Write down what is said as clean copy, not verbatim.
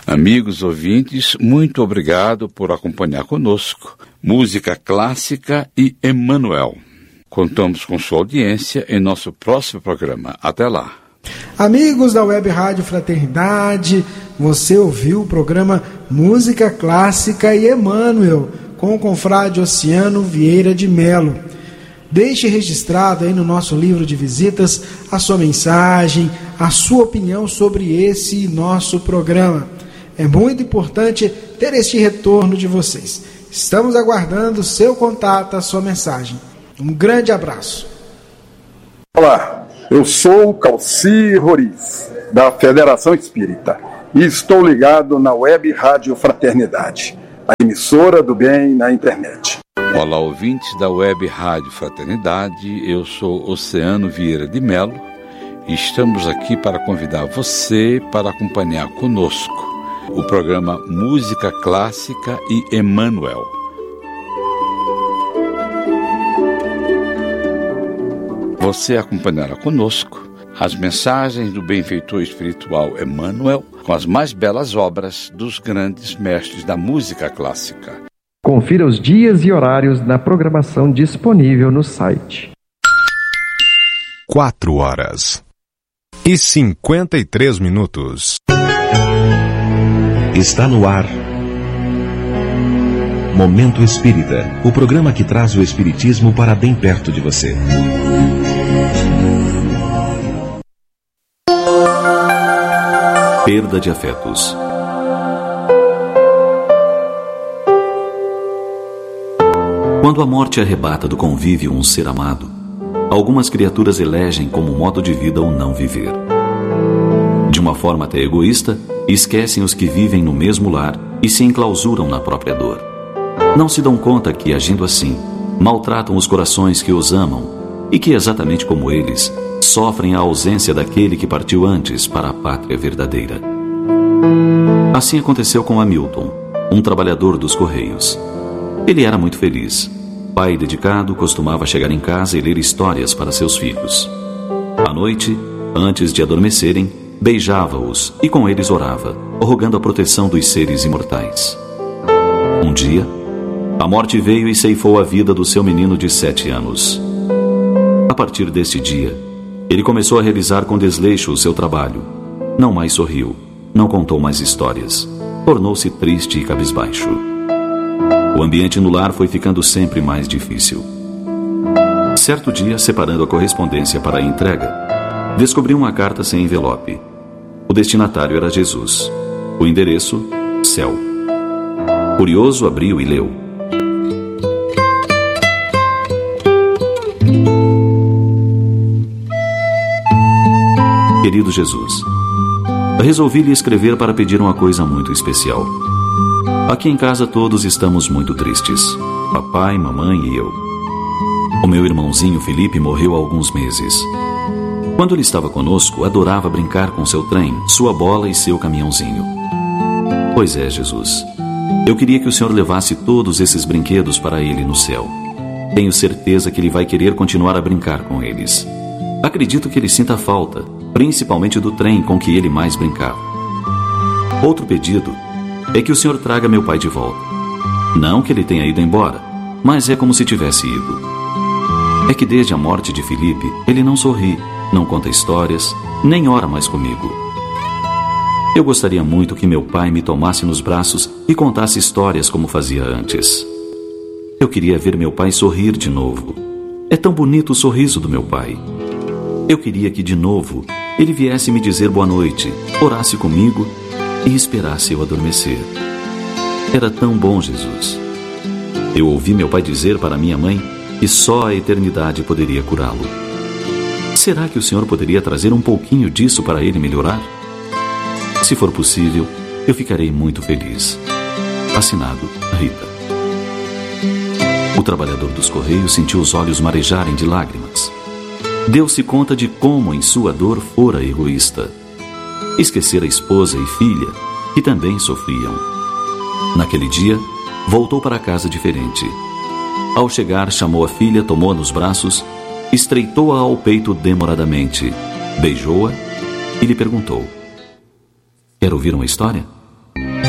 Amigos ouvintes, muito obrigado por acompanhar conosco Música Clássica e Emmanuel. Contamos com sua audiência em nosso próximo programa. Até lá. Amigos da Web Rádio Fraternidade, você ouviu o programa Música Clássica e Emmanuel, com o confrade Oceano Vieira de Melo. Deixe registrado aí no nosso livro de visitas a sua mensagem, a sua opinião sobre esse nosso programa. É muito importante ter este retorno de vocês. Estamos aguardando o seu contato, a sua mensagem. Um grande abraço. Olá, eu sou o Calci Roriz, da Federação Espírita, e estou ligado na Web Rádio Fraternidade, a emissora do bem na internet. Olá, ouvintes da Web Rádio Fraternidade, eu sou Oceano Vieira de Melo e estamos aqui para convidar você para acompanhar conosco o programa Música Clássica e Emmanuel. Você acompanhará conosco as mensagens do benfeitor espiritual Emmanuel com as mais belas obras dos grandes mestres da música clássica. Confira os dias e horários na programação disponível no site. 4h53. Está no ar Momento Espírita, o programa que traz o Espiritismo para bem perto de você. Perda de afetos. Quando a morte arrebata do convívio um ser amado, algumas criaturas elegem como modo de vida o não viver. De uma forma até egoísta, esquecem os que vivem no mesmo lar e se enclausuram na própria dor. Não se dão conta que, agindo assim, maltratam os corações que os amam e que, exatamente como eles, sofrem a ausência daquele que partiu antes para a pátria verdadeira. Assim aconteceu com Hamilton, um trabalhador dos Correios. Ele era muito feliz. Pai dedicado, costumava chegar em casa e ler histórias para seus filhos. À noite, antes de adormecerem, beijava-os e com eles orava, rogando a proteção dos seres imortais. Um dia, a morte veio e ceifou a vida do seu menino de 7 anos. A partir desse dia, ele começou a realizar com desleixo o seu trabalho. Não mais sorriu, não contou mais histórias. Tornou-se triste e cabisbaixo. O ambiente no lar foi ficando sempre mais difícil. Certo dia, separando a correspondência para a entrega, descobriu uma carta sem envelope. O destinatário era Jesus. O endereço, céu. Curioso, abriu e leu. Querido Jesus, resolvi lhe escrever para pedir uma coisa muito especial. Aqui em casa todos estamos muito tristes. Papai, mamãe e eu. O meu irmãozinho Felipe morreu há alguns meses. Quando ele estava conosco, adorava brincar com seu trem, sua bola e seu caminhãozinho. Pois é, Jesus. Eu queria que o Senhor levasse todos esses brinquedos para ele no céu. Tenho certeza que ele vai querer continuar a brincar com eles. Acredito que ele sinta falta, principalmente do trem com que ele mais brincava. Outro pedido é que o Senhor traga meu pai de volta. Não que ele tenha ido embora, mas é como se tivesse ido. É que desde a morte de Felipe, ele não sorri, não conta histórias, nem ora mais comigo. Eu gostaria muito que meu pai me tomasse nos braços e contasse histórias como fazia antes. Eu queria ver meu pai sorrir de novo. É tão bonito o sorriso do meu pai. Eu queria que de novo ele viesse me dizer boa noite, orasse comigo e esperasse eu adormecer. Era tão bom, Jesus. Eu ouvi meu pai dizer para minha mãe que só a eternidade poderia curá-lo. Será que o Senhor poderia trazer um pouquinho disso para ele melhorar? Se for possível, eu ficarei muito feliz. Assinado, Rita. O trabalhador dos Correios sentiu os olhos marejarem de lágrimas. Deu-se conta de como em sua dor fora egoísta. Esquecera a esposa e filha, que também sofriam. Naquele dia, voltou para casa diferente. Ao chegar, chamou a filha, tomou-a nos braços, estreitou-a ao peito demoradamente, beijou-a e lhe perguntou: quer ouvir uma história?